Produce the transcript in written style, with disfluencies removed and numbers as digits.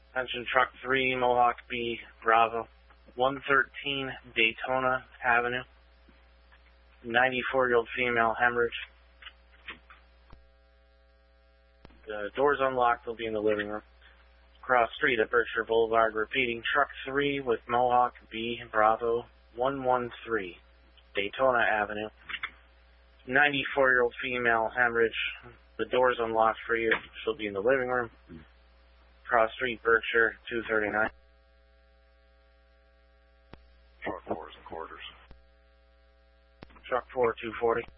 Attention truck 3, Mohawk B, Bravo. 113 Daytona Avenue. 94-year-old female, hemorrhage. The doors unlocked, they'll be in the living room. Cross street at Berkshire Boulevard. Repeating, truck 3 with Mohawk B, Bravo. 113 Daytona Avenue. 94-year-old female, hemorrhage. The doors unlocked for you. She'll be in the living room. Cross street, Berkshire, 239. Truck 4 is in quarters. Truck 4, 240.